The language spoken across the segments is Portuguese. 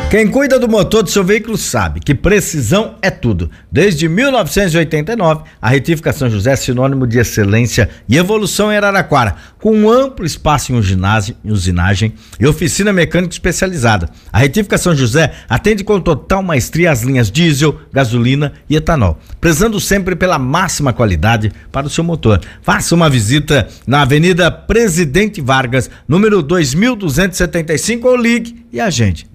Quem cuida do motor do seu veículo sabe que precisão é tudo. Desde 1989, a Retífica São José é sinônimo de excelência e evolução em Araraquara, com um amplo espaço em usinagem e oficina mecânica especializada. A Retífica São José atende com total maestria as linhas diesel, gasolina e etanol, prezando sempre pela máxima qualidade para o seu motor. Faça uma visita na Avenida Presidente Vargas, número 2275, ou ligue e agende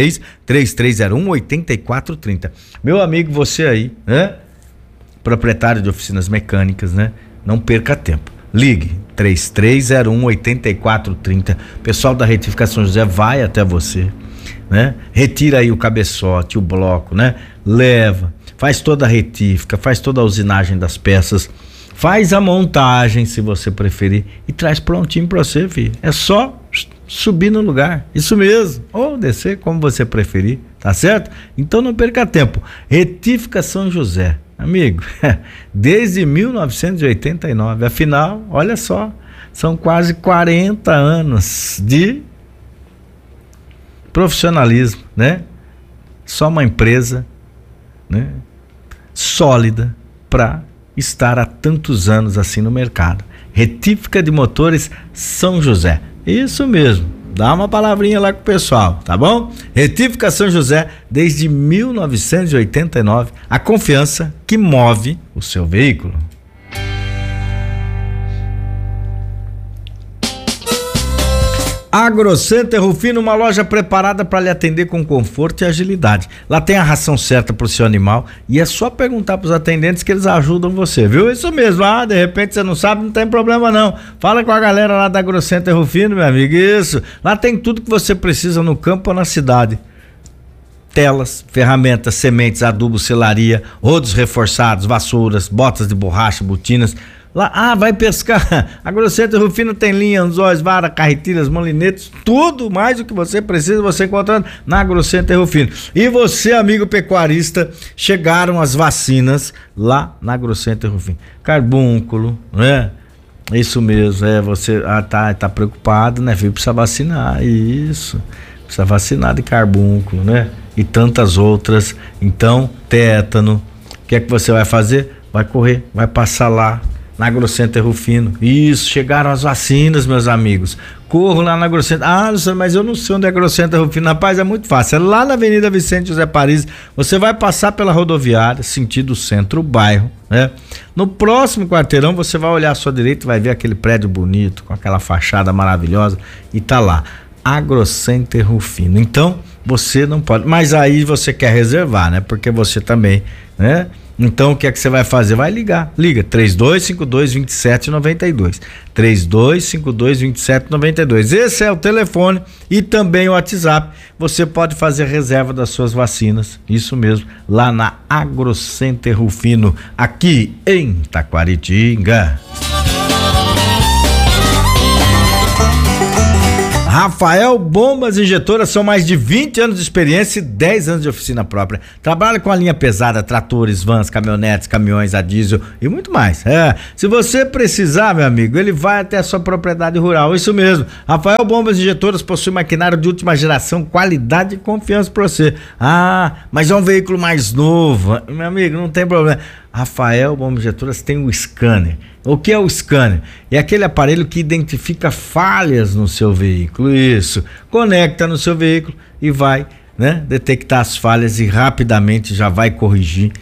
16-3301-8430. Meu amigo, você aí, né? Proprietário de oficinas mecânicas, né? Não perca tempo. Ligue 3301-8430. Pessoal da Retífica São José vai até você, né? Retira aí o cabeçote, o bloco, né? Leva, faz toda a retífica, faz toda a usinagem das peças, faz a montagem, se você preferir, e traz prontinho pra você, filho. É só subir no lugar, isso mesmo, ou descer, como você preferir, tá certo? Então não perca tempo. Retífica São José, amigo, desde 1989, afinal, olha só, são quase 40 anos de profissionalismo, né? Só uma empresa, né, sólida para estar há tantos anos assim no mercado. Retífica de Motores São José. Isso mesmo, dá uma palavrinha lá com o pessoal, tá bom? Retífica São José, desde 1989, a confiança que move o seu veículo. AgroCenter Rufino, uma loja preparada para lhe atender com conforto e agilidade. Lá tem a ração certa para o seu animal e é só perguntar para os atendentes que eles ajudam você, viu? Isso mesmo, de repente você não sabe, não tem problema não. Fala com a galera lá da AgroCenter Rufino, meu amigo, isso. Lá tem tudo que você precisa no campo ou na cidade. Telas, ferramentas, sementes, adubo, selaria, rodos reforçados, vassouras, botas de borracha, botinas. Lá, vai pescar. AgroCenter Rufino tem linha, anzóis, vara, carretilhas, molinetes, tudo mais o que você precisa, você encontrando na AgroCenter Rufino. E você, amigo pecuarista, chegaram as vacinas lá na AgroCenter Rufino. Carbúnculo, né? Isso mesmo, você tá preocupado, né, filho? Precisa vacinar, isso. Precisa vacinar de carbúnculo, né? E tantas outras. Então, tétano. O que é que você vai fazer? Vai correr, vai passar lá na AgroCenter Rufino. Isso, chegaram as vacinas, meus amigos. Corro lá na AgroCenter. Mas eu não sei onde é a AgroCenter Rufino. Rapaz, é muito fácil. É lá na Avenida Vicente José Paris. Você vai passar pela rodoviária, sentido centro, bairro, né? No próximo quarteirão, você vai olhar à sua direita e vai ver aquele prédio bonito, com aquela fachada maravilhosa. E tá lá, AgroCenter Rufino. Então, você não pode. Mas aí você quer reservar, né? Porque você também, né? Então o que é que você vai fazer? Vai ligar. Liga 3252-2792. 3252-2792. Esse é o telefone e também o WhatsApp. Você pode fazer reserva das suas vacinas. Isso mesmo, lá na AgroCenter Rufino, aqui em Taquaritinga. Rafael Bombas Injetoras, são mais de 20 anos de experiência e 10 anos de oficina própria. Trabalha com a linha pesada, tratores, vans, caminhonetes, caminhões a diesel e muito mais. Se você precisar, meu amigo, ele vai até a sua propriedade rural. Isso mesmo. Rafael Bombas Injetoras possui maquinário de última geração, qualidade e confiança para você. Mas é um veículo mais novo. Meu amigo, não tem problema. Rafael Bombas Injetoras tem o scanner. O que é o scanner? É aquele aparelho que identifica falhas no seu veículo. Isso. Conecta no seu veículo e vai, né, detectar as falhas e rapidamente já vai corrigir.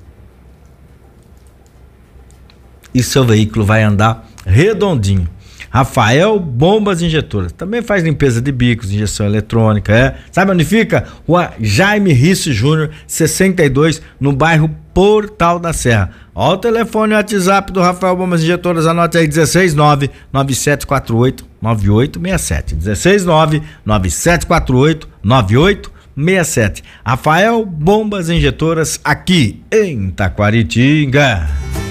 E seu veículo vai andar redondinho. Rafael Bombas Injetoras. Também faz limpeza de bicos, injeção eletrônica, Sabe onde fica? Rua Jaime Risse Júnior, 62, no bairro Portal da Serra. Ó o telefone e o WhatsApp do Rafael Bombas Injetoras, anote aí, 169-9748-9867. 169-9748-9867. Rafael Bombas Injetoras, aqui em Taquaritinga.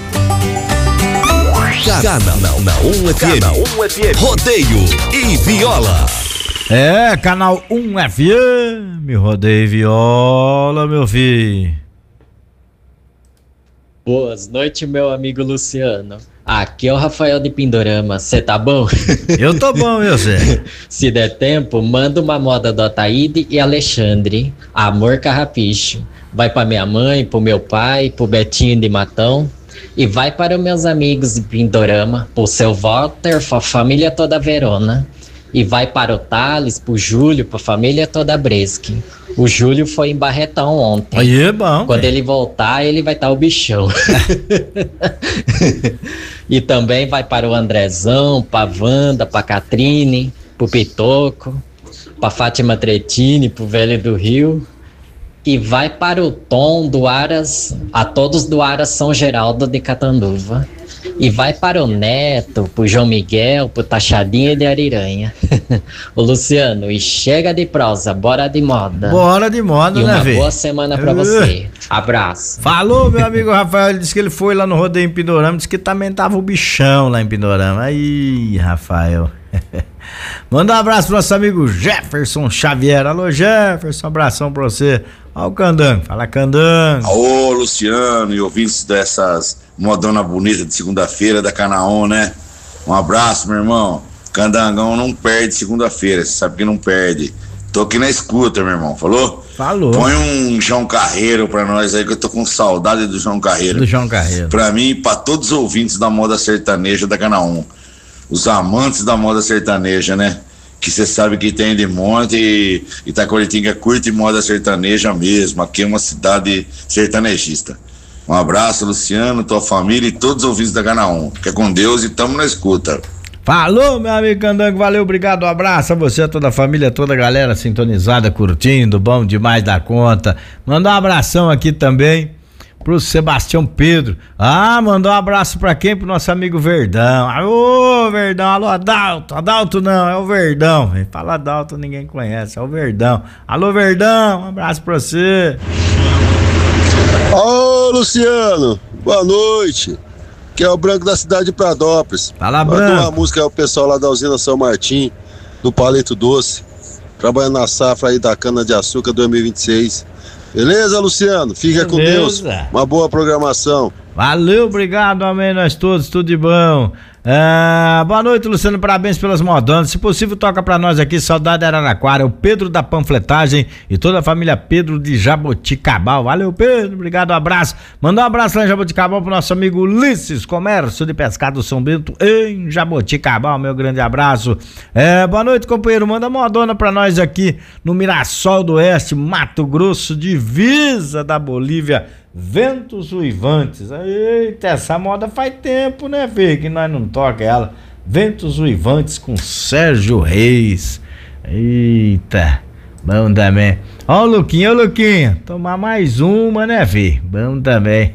Canal 1 FM. Rodeio e viola. Canal 1 FM. Rodeio e viola, meu filho. Boas noites, meu amigo Luciano. Aqui é o Rafael de Pindorama, você tá bom? Eu tô bom, eu sei. Se der tempo, manda uma moda do Ataíde e Alexandre, Amor Carrapicho. Vai pra minha mãe, pro meu pai, pro Betinho de Matão. E vai para os meus amigos de Pindorama, pro seu Walter, pra família toda Verona. E vai para o Thales, pro Júlio, pra família toda Bresque. O Júlio foi em Barretão ontem. Aí é bom. Quando ele voltar, ele vai estar o bichão. E também vai para o Andrezão, pra Wanda, pra Catrine, pro Pitoco, pra Fátima Tretini, pro Velho do Rio. E vai para o Tom do Aras, a todos do Aras São Geraldo de Catanduva. E vai para o Neto, pro João Miguel, pro Taxadinha de Ariranha. O Luciano, e chega de prosa, bora de moda. Bora de moda, e né, uma velho? boa semana pra você. Abraço. Falou, meu amigo Rafael, ele disse que ele foi lá no rodeio em Pindorama, disse que também tava o bichão lá em Pindorama. Aí, Rafael. Manda um abraço pro nosso amigo Jefferson Xavier. Alô, Jefferson, um abração pra você. Ó o Candango, fala Candango. Alô, Luciano e ouvintes dessas modona bonita de segunda-feira da Canaon, né? Um abraço, meu irmão. Candangão não perde segunda-feira, você sabe que não perde. Tô aqui na escuta, meu irmão, falou? Falou. Põe um João Carreiro pra nós aí, que eu tô com saudade do João Carreiro. Do João Carreiro. Pra mim e pra todos os ouvintes da moda sertaneja da Canaon. Os amantes da moda sertaneja, né? Que você sabe que tem de monte e Itaquaritinga curte moda sertaneja mesmo. Aqui é uma cidade sertanejista. Um abraço, Luciano, tua família e todos os ouvintes da Canaon. Fica com Deus e tamo na escuta. Falou, meu amigo Candango, valeu, obrigado, um abraço a você, a toda a família, toda a galera sintonizada, curtindo, bom demais da conta. Mandar um abração aqui também pro Sebastião Pedro. Mandou um abraço pra quem? Pro nosso amigo Verdão. Alô, Verdão, alô, Adalto. Adalto não, é o Verdão. Fala Adalto, ninguém conhece, é o Verdão. Alô, Verdão, um abraço pra você. Ô, Luciano, boa noite. Que é o Branco da cidade de Pradópolis. Fala, Branco. Branco. Uma música ao pessoal lá da usina São Martim, do Palito Doce, trabalhando na safra aí da cana-de-açúcar 2026. Beleza, Luciano? Fica com Deus. Uma boa programação. Valeu, obrigado, amém, nós todos, tudo de bom. Boa noite, Luciano, parabéns pelas modanas. Se possível, toca pra nós aqui, Saudade Araraquara, o Pedro da Panfletagem e toda a família Pedro de Jaboticabal. Valeu, Pedro, obrigado, um abraço. Manda um abraço lá em Jaboticabal pro nosso amigo Ulisses, Comércio de Pescado São Bento, em Jaboticabal, meu grande abraço. Boa noite, companheiro, manda modona pra nós aqui no Mirassol do Oeste, Mato Grosso, divisa da Bolívia, Ventos Uivantes. Eita, essa moda faz tempo, né, Fê, que nós não toca ela. Ventos Uivantes com Sérgio Reis. Eita, bom também. Ó o Luquinha, tomar mais uma, né, Fê? Bom também.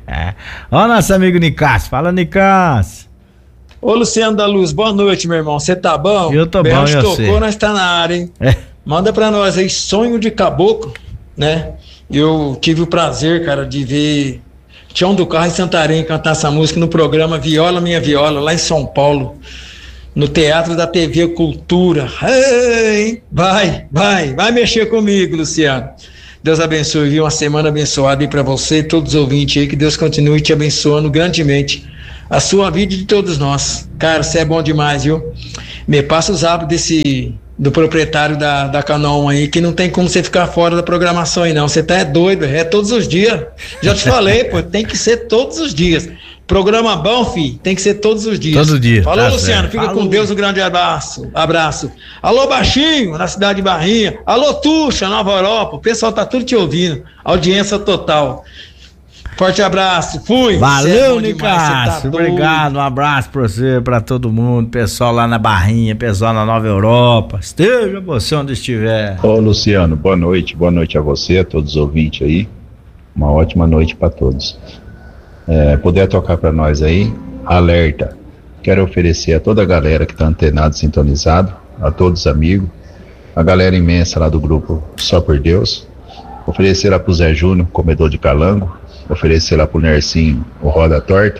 Ó nosso amigo Nicásio, fala, Nicásio. Ô, Luciano da Luz, boa noite, meu irmão, você tá bom? Eu tô bom, eu tocou, sei. nós tá na área, hein? Manda pra nós aí, Sonho de Caboclo, né? Eu tive o prazer, cara, de ver Tião do Carro em Santarém cantar essa música no programa Viola Minha Viola, lá em São Paulo, no Teatro da TV Cultura. Ei, vai mexer comigo, Luciano. Deus abençoe, viu? Uma semana abençoada aí pra você e todos os ouvintes aí, que Deus continue te abençoando grandemente a sua vida e de todos nós. Cara, você é bom demais, viu? Me passa os hábitos do proprietário da Canon aí, que não tem como você ficar fora da programação aí não, você tá doido, é todos os dias, já te falei, pô, tem que ser todos os dias, programa bom, filho, tem que ser todos os dias. Todo dia. Falou, tá Luciano, certo. fica Falou. com Deus, um grande abraço. Alô, Baixinho, na cidade de Barrinha, alô, Tuxa, Nova Europa, o pessoal tá tudo te ouvindo, audiência total. Forte abraço, fui. Valeu, Nicásio, obrigado, um abraço pra você, pra todo mundo, pessoal lá na Barrinha, pessoal na Nova Europa, esteja você onde estiver. Ô, Luciano, boa noite a você, a todos os ouvintes aí, uma ótima noite pra todos. Puder tocar pra nós aí, Alerta, quero oferecer a toda a galera que tá antenado, sintonizado, a todos os amigos, a galera imensa lá do grupo Só por Deus, oferecer lá pro Zé Júnior, comedor de calango, oferecer lá pro Nercinho o Roda Torta.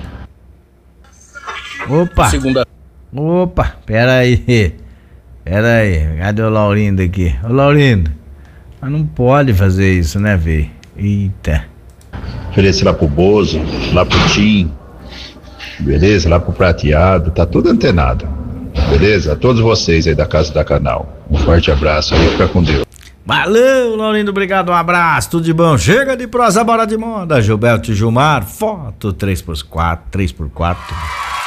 Opa, pera aí, cadê o Laurindo aqui? Ô Laurindo, mas não pode fazer isso, né, véi? Eita. oferecer lá pro Bozo, lá pro Tim, beleza? Lá pro Prateado, tá tudo antenado, beleza? A todos vocês aí da Casa da Canal, um forte abraço aí, fica com Deus. Valeu, Laurindo, obrigado, um abraço, tudo de bom. Chega de prosa, bora de moda. Gilberto e Gilmar, foto 3x4.